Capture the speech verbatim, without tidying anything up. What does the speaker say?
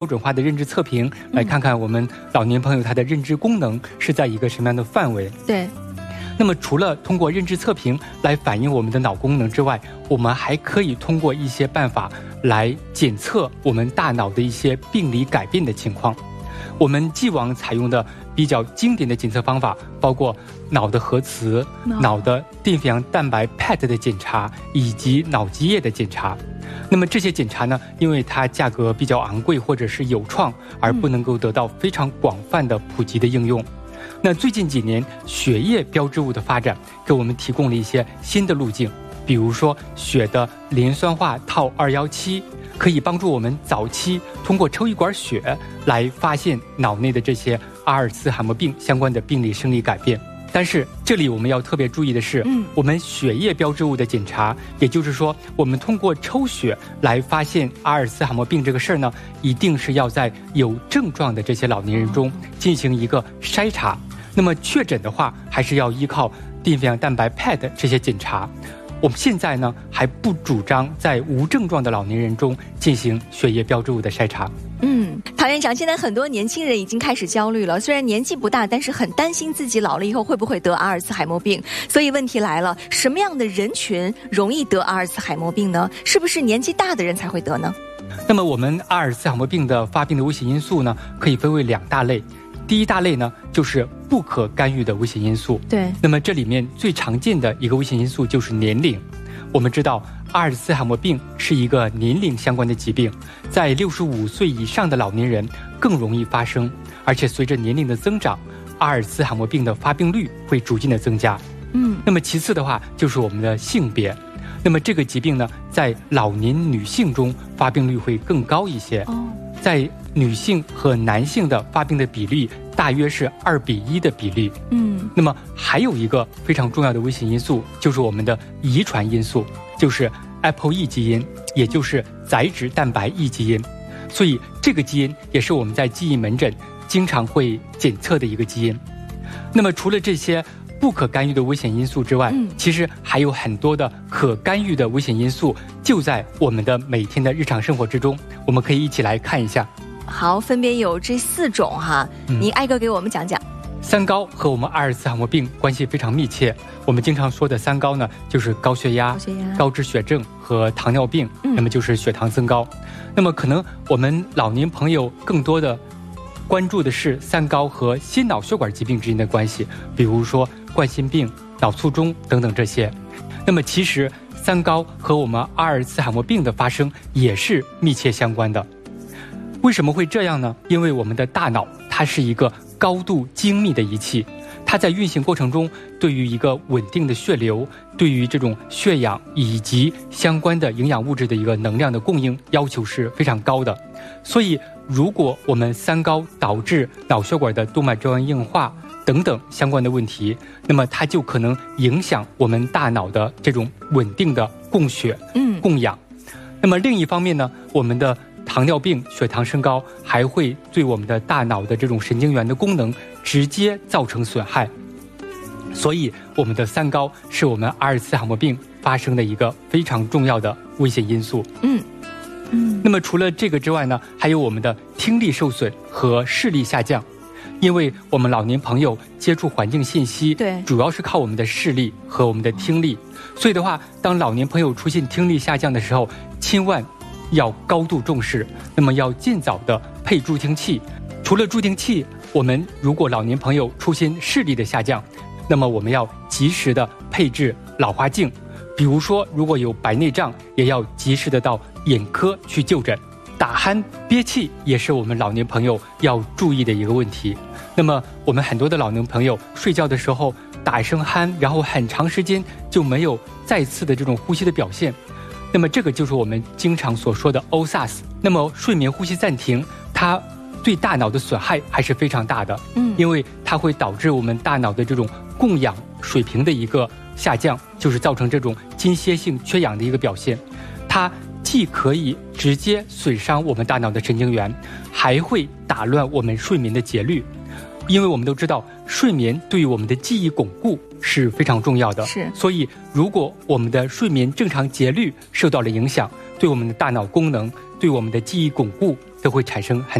标准化的认知测评，来看看我们老年朋友他的认知功能是在一个什么样的范围。 对。 那么除了通过认知测评来反映我们的脑功能之外，我们还可以通过一些办法来检测我们大脑的一些病理改变的情况。我们既往采用的比较经典的检测方法包括脑的核磁、脑的淀粉样蛋白 P E T 的检查以及脑积液的检查。那么这些检查呢，因为它价格比较昂贵或者是有创，而不能够得到非常广泛的普及的应用。那最近几年血液标志物的发展给我们提供了一些新的路径，比如说血的磷酸化套二一七可以帮助我们早期通过抽一管血来发现脑内的这些阿尔茨海默病相关的病理生理改变。但是这里我们要特别注意的是，嗯，我们血液标志物的检查，也就是说我们通过抽血来发现阿尔茨海默病这个事儿呢，一定是要在有症状的这些老年人中进行一个筛查。那么确诊的话，还是要依靠淀粉样蛋白 P E T 这些检查。我们现在呢还不主张在无症状的老年人中进行血液标志物的筛查。 嗯，陶院长，现在很多年轻人已经开始焦虑了，虽然年纪不大，但是很担心自己老了以后会不会得阿尔茨海默病。所以问题来了，什么样的人群容易得阿尔茨海默病呢？是不是年纪大的人才会得呢？ 那么我们阿尔茨海默病的发病的危险因素呢，可以分为两大类。第一大类呢，就是不可干预的危险因素。 对。 那么这里面最常见的一个危险因素就是年龄。我们知道阿尔茨海默病是一个年龄相关的疾病，在六十五岁以上的老年人更容易发生，而且随着年龄的增长，阿尔茨海默病的发病率会逐渐的增加。嗯。那么其次的话就是我们的性别。那么这个疾病呢，在老年女性中发病率会更高一些。哦。在女性和男性的发病的比例大约是二比一的比例。嗯，那么还有一个非常重要的危险因素，就是我们的遗传因素，就是 A P O E 基因，也就是载脂蛋白 E 基因。所以这个基因也是我们在记忆门诊经常会检测的一个基因。那么除了这些不可干预的危险因素之外，嗯，其实还有很多的可干预的危险因素就在我们的每天的日常生活之中，我们可以一起来看一下。 好，分别有这四种哈，嗯，你挨个给我们讲讲。 三高和我们阿尔茨海默病关系非常密切。我们经常说的三高呢，就是高血压、高血压、高脂血症和糖尿病，嗯，那么就是血糖增高。那么可能我们老年朋友更多的关注的是三高和心脑血管疾病之间的关系，比如说冠心病、脑卒中等等这些。那么其实三高和我们阿尔茨海默病的发生也是密切相关的。为什么会这样呢？因为我们的大脑它是一个高度精密的仪器，它在运行过程中对于一个稳定的血流，对于这种血氧以及相关的营养物质的一个能量的供应要求是非常高的。所以如果我们三高导致脑血管的动脉粥样硬化等等相关的问题，那么它就可能影响我们大脑的这种稳定的供血、嗯、供氧。那么另一方面呢，我们的糖尿病、血糖升高还会对我们的大脑的这种神经元的功能直接造成损害。所以我们的三高是我们阿尔茨海默病发生的一个非常重要的危险因素。嗯嗯。那么除了这个之外呢，还有我们的听力受损和视力下降。因为我们老年朋友接触环境信息，对，主要是靠我们的视力和我们的听力。所以的话，当老年朋友出现听力下降的时候，千万要高度重视，那么要尽早的配助听器。除了助听器，我们如果老年朋友出现视力的下降，那么我们要及时的配置老花镜。比如说如果有白内障，也要及时的到眼科去就诊。打鼾憋气也是我们老年朋友要注意的一个问题。那么我们很多的老年朋友睡觉的时候打一声鼾，然后很长时间就没有再次的这种呼吸的表现，那么这个就是我们经常所说的 O S A S。 那么睡眠呼吸暂停，它对大脑的损害还是非常大的，嗯，因为它会导致我们大脑的这种供氧水平的一个下降，就是造成这种间歇性缺氧的一个表现。它既可以直接损伤我们大脑的神经元，还会打乱我们睡眠的节律。因为我们都知道，睡眠对于我们的记忆巩固是非常重要的，是。所以如果我们的睡眠正常节律受到了影响，对我们的大脑功能、对我们的记忆巩固都会产生很